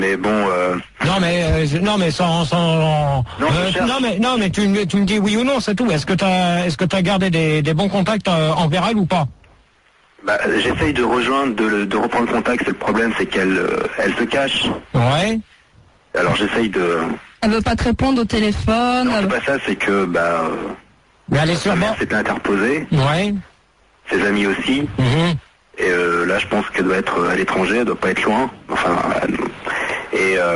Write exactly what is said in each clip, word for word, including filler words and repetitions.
Mais bon. Euh... Non mais euh, non mais sans sans. Non, euh, non mais non mais tu, tu me dis oui ou non, c'est tout. Est-ce que t'as est-ce que t'as gardé des, des bons contacts euh, envers elle ou pas? Bah, j'essaye de rejoindre, de, de reprendre contact. C'est le problème, c'est qu'elle euh, elle se cache. Ouais. Alors j'essaye de. Elle veut pas te répondre au téléphone. Non, elle... c'est pas ça, c'est que bah. Mais elle est sur moi. C'était interposé. Ouais. Ses amis aussi. Mm-hmm. Et euh, là, je pense qu'elle doit être à l'étranger, elle doit pas être loin. Enfin. Euh, et. Euh,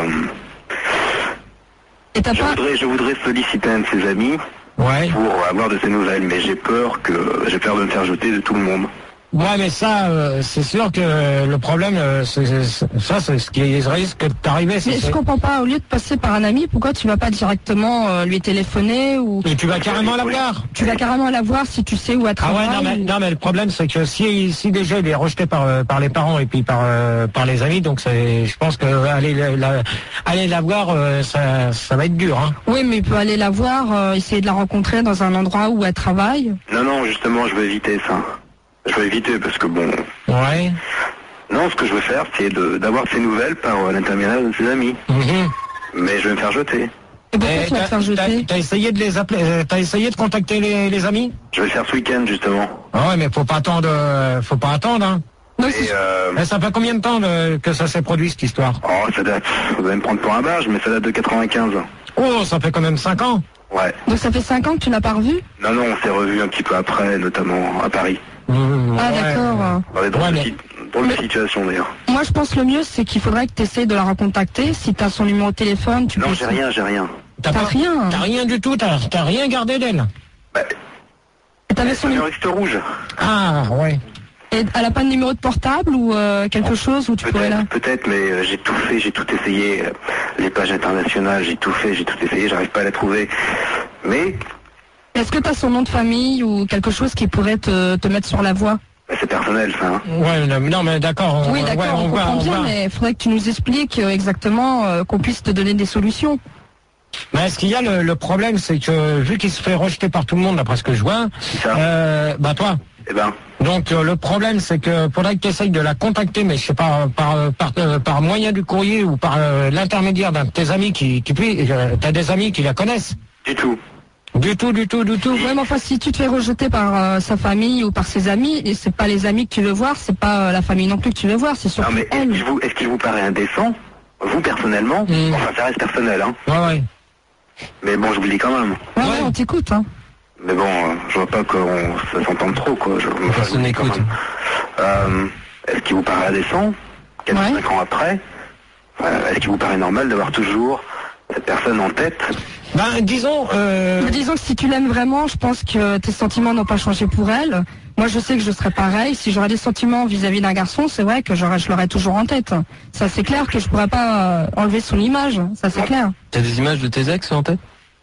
et t'as je pas... voudrais, je voudrais solliciter un de ses amis. Ouais. Pour avoir de ses nouvelles, mais j'ai peur que j'ai peur de me faire jeter de tout le monde. Ouais, mais ça, euh, c'est sûr que le problème, euh, c'est, c'est, ça, c'est ce qui risque d'arriver. Mais je comprends pas, au lieu de passer par un ami, pourquoi tu vas pas directement euh, lui téléphoner ou... Et tu vas carrément la voir. Tu vas carrément la voir si tu sais où elle travaille. Ah ouais, non mais, non, mais le problème, c'est que si, si déjà il est rejeté par, euh, par les parents et puis par, euh, par les amis, donc c'est, je pense que aller la, la, aller la voir, euh, ça, ça va être dur. Hein. Oui, mais il peut aller la voir, euh, essayer de la rencontrer dans un endroit où elle travaille. Non, non, justement, je veux éviter ça. Je vais éviter parce que bon... Ouais. Non, ce que je veux faire, c'est de, d'avoir ses nouvelles par euh, l'intermédiaire de ses amis. Mm-hmm. Mais je vais me faire jeter. Et pourquoi tu vas te faire jeter? T'as essayé de les appeler, euh, t'as essayé de contacter les, les amis? Je vais le faire ce week-end, justement. Ah ouais, mais faut pas attendre, euh, faut pas attendre, hein. Non, et, euh... mais ça fait combien de temps de, que ça s'est produit, cette histoire? Oh, ça date, vous allez me prendre pour un barge, mais ça date de quatre-vingt-quinze. Oh, ça fait quand même cinq ans. Ouais. Donc ça fait cinq ans que tu l'as pas revu? Non, non, on s'est revu un petit peu après, notamment à Paris. Mmh, ah ouais. D'accord. Dans des drôles ouais, de, mais... si... drôles de situations d'ailleurs. Moi je pense le mieux c'est qu'il faudrait que tu essayes de la recontacter. Si tu as son numéro de téléphone, tu non, peux... j'ai rien, j'ai rien. T'as, t'as pas... rien. T'as rien du tout, t'as, t'as rien gardé d'elle. Bah... T'avais son numéro rouge. Ah ouais. Et elle a pas de numéro de portable ou euh, quelque oh, chose où tu peut-être, pourrais là? Peut-être, mais euh, j'ai tout fait, j'ai tout essayé. Les pages internationales, j'ai tout fait, j'ai tout essayé, j'arrive pas à la trouver. Mais... Est-ce que tu as son nom de famille ou quelque chose qui pourrait te, te mettre sur la voie? C'est personnel, ça. Hein. Ouais, non, mais d'accord. On, oui, d'accord, ouais, on, on comprend voit, bien, on mais il faudrait que tu nous expliques exactement, euh, qu'on puisse te donner des solutions. Mais ce qu'il y a, le, le problème, c'est que vu qu'il se fait rejeter par tout le monde, d'après ce que je vois, euh, bah toi. Eh ben. Donc euh, le problème, c'est que faudrait que tu essayes de la contacter, mais je sais pas, par par par, par moyen du courrier ou par euh, l'intermédiaire d'un de tes amis qui qui puis, euh, t'as des amis qui la connaissent. Du tout. Du tout, du tout, du tout. Ouais, mais enfin, si tu te fais rejeter par euh, sa famille ou par ses amis, et c'est pas les amis que tu veux voir, c'est pas euh, la famille non plus que tu veux voir, c'est surtout non, mais elle. Est-ce qu'il vous, est-ce qu'il vous paraît indécent, vous personnellement, mmh. Enfin, ça reste personnel, hein. Ouais, ouais. Mais bon, je vous le dis quand même. Ouais, ouais, on t'écoute, hein. Mais bon, euh, je vois pas que ça s'entende trop, quoi. Je, enfin, Personne n'écoute. Euh, est-ce qu'il vous paraît indécent, quatre à cinq ans après, euh, est-ce qu'il vous paraît normal d'avoir toujours cette personne en tête? Ben, disons... Euh... Mais disons que si tu l'aimes vraiment, je pense que tes sentiments n'ont pas changé pour elle. Moi, je sais que je serais pareil. Si j'aurais des sentiments vis-à-vis d'un garçon, c'est vrai que j'aurais, je l'aurais toujours en tête. Ça, c'est clair que je pourrais pas euh, enlever son image. Ça, c'est clair. T'as des images de tes ex en tête?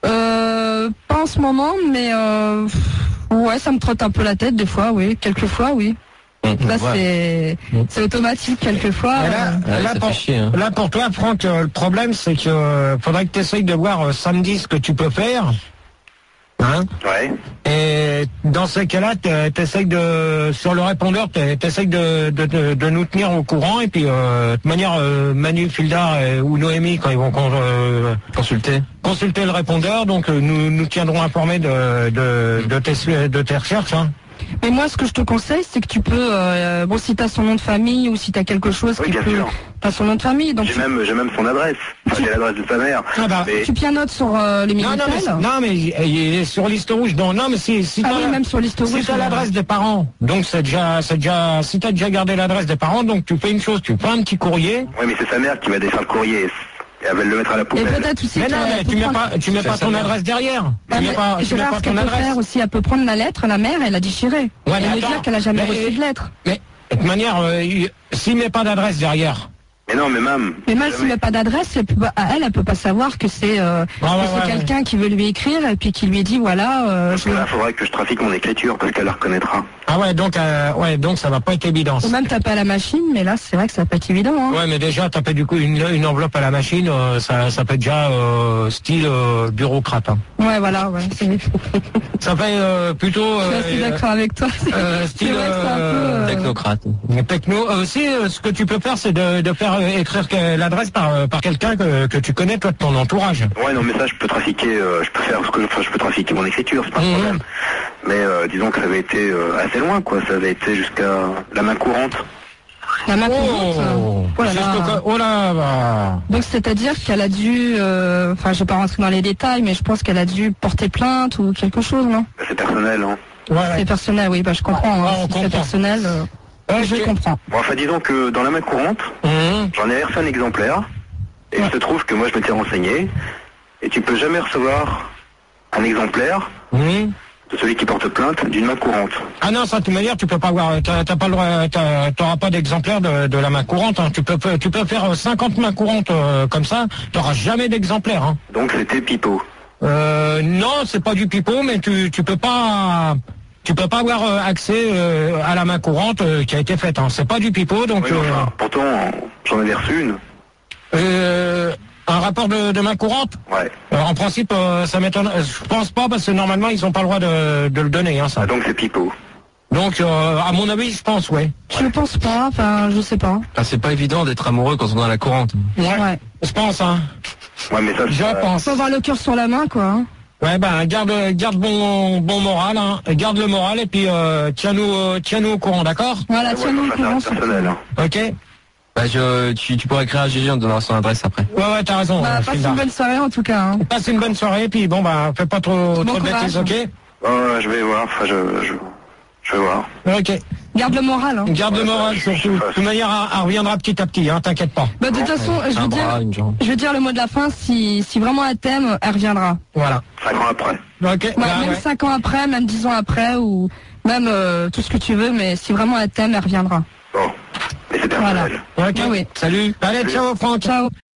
Euh... Pas en ce moment, mais... Euh... Ouais, ça me trotte un peu la tête des fois, oui. Quelquefois, oui. Mmh, là, ouais. c'est, c'est automatique quelquefois. Là, euh... là, ouais, pour, chier, hein. là, pour toi, Franck, euh, le problème, c'est que euh, faudrait que tu essayes de voir euh, samedi ce que tu peux faire. Hein? Ouais. Et dans ces cas-là, t'essayes de, sur le répondeur, t'essayes de, de, de, de nous tenir au courant. Et puis, euh, de manière, euh, Manu, Fildar et, ou Noémie, quand ils vont euh, consulter consulter le répondeur, donc euh, nous nous tiendrons informés de, de, de, tes, de tes recherches. Hein. Mais moi, ce que je te conseille, c'est que tu peux, euh, bon, si tu as son nom de famille ou si tu as quelque chose oui, qui bien peut... sûr. T'as son nom de famille, donc... J'ai tu... même, j'ai même son adresse. Enfin, tu... j'ai l'adresse de sa mère. Ah bah, mais... Tu pianotes sur euh, les Minitel. Non, non, mais, non, mais il est sur liste rouge. Non, non, mais si, si ah t'as, oui, même sur liste rouge. si t'as l'adresse des parents, donc c'est déjà, c'est déjà, si t'as déjà gardé l'adresse des parents, donc tu fais une chose, tu fais un petit courrier. Oui, mais c'est sa mère qui va défaire le courrier. Et elle va le mettre à la poubelle. Et peut-être aussi mais non, mais tu mets pas, tu mets pas ton adresse derrière. Ah, tu mets pas, tu mets pas ton adresse. Faire aussi, elle peut prendre la lettre, la mère, et la déchirer. Ouais, et mais lui attends, dire qu'elle a jamais mais, reçu de lettre. Mais, de toute manière, euh, s'il met pas d'adresse derrière. Mais non, mais même. Mais même s'il met pas d'adresse, elle, elle, elle peut pas savoir que c'est, euh, ouais, ouais, que c'est ouais, quelqu'un ouais. qui veut lui écrire et puis qui lui dit voilà. Euh, il je... faudrait que je trafique mon écriture parce qu'elle la reconnaîtra. Ah ouais, donc, euh, ouais, donc ça va pas être évident. Ou même taper à la machine, mais là c'est vrai que ça va pas être évident. Hein. Ouais, mais déjà taper du coup une, une enveloppe à la machine, euh, ça, ça fait déjà euh, style euh, bureaucrate. Hein. Ouais, voilà, ouais. Ça fait euh, plutôt. Je suis assez euh, d'accord avec toi. Euh, style c'est vrai que c'est un peu, euh... technocrate. Techno. Aussi, euh, ce que tu peux faire, c'est de, de faire euh, écrire que- l'adresse par, euh, par quelqu'un que, que tu connais, toi, de ton entourage. Ouais, non, mais ça, je peux trafiquer, euh, je peux faire ce que, enfin, je peux trafiquer mon écriture, c'est pas un Mhm. problème. Mais euh, disons que ça avait été euh, assez loin, quoi. Ça avait été jusqu'à la main courante. La main courante. Oh, Oh là juste là. au- oh là, bah. Donc c'est-à-dire qu'elle a dû, euh, enfin je vais pas rentrer dans les détails, mais je pense qu'elle a dû porter plainte ou quelque chose, non? C'est personnel, hein. Ouais, C'est ouais. personnel, oui, bah je comprends. Ouais, Hein, on si c'est comprend. personnel, euh, Ouais, je ok. comprends. Bon, enfin, disons que dans la main courante, Mhm. j'en ai reçu un exemplaire. Et Ouais. il se trouve que moi, je m'étais renseigné. Et tu peux jamais recevoir un exemplaire Mhm. de celui qui porte plainte d'une main courante. Ah non, ça, de toute manière, tu peux pas avoir, t'as t'as pas le droit, t'as- t'auras pas d'exemplaire de, de la main courante, hein. Tu peux, tu peux faire cinquante mains courantes euh, comme ça, t'auras jamais d'exemplaire, hein. Donc c'était pipeau. Euh, non, c'est pas du pipeau, mais tu, tu peux pas, tu peux pas avoir euh, accès euh, à la main courante euh, qui a été faite, hein. C'est pas du pipeau, donc, Oui, enfin, pourtant, j'en avais reçu une. euh, euh, un rapport de, de main courante, Ouais. euh, en principe, euh, ça m'étonne, euh, je pense pas, parce que normalement, ils ont pas le droit de, de le donner, hein, ça. Ah, donc c'est pipeau. Donc, euh, à mon avis, je pense, ouais. Je pense pas, enfin je sais pas. Ah, c'est pas évident d'être amoureux quand on est dans la courante. Ouais. Je pense, hein. Ouais, mais ça, Je ça- pense. Faut avoir le cœur sur la main, quoi. Hein. Ouais, ben, garde, garde bon, bon moral, hein. Garde le moral, et puis, euh, tiens-nous, euh, tiens-nous au courant, d'accord? Voilà, ouais, tiens-nous au enfin, ça courant. reste s'il te plaît. personnel, hein. Ok? Bah, je, tu, tu pourrais écrire à Gigi, on te donnera son adresse après. Ouais, ouais, t'as raison. Bah, euh, passe Frida. une bonne soirée en tout cas. Hein. Passe une bonne soirée, puis bon, bah, fais pas trop, Bon trop de courage. bêtises, ok? Oh, je vais voir, enfin, je, je, je vais voir. Ok. Garde le moral. Hein. Garde le Ouais, moral, ouais, surtout. De toute manière, elle, elle reviendra petit à petit, hein, t'inquiète pas. Bah, de toute façon, je Un veux bras, dire, une jambe. je veux dire le mot de la fin. Si, si vraiment elle t'aime, elle reviendra. Voilà. Cinq ans après. Ok, Ouais, bah, même ouais. cinq ans après, même dix ans après, ou même euh, tout ce que tu veux, mais si vraiment elle t'aime, elle reviendra. Bon. Mais c'est personnel. Voilà. Ok. Ah oui. Salut. Allez, ciao, Franck. Ciao.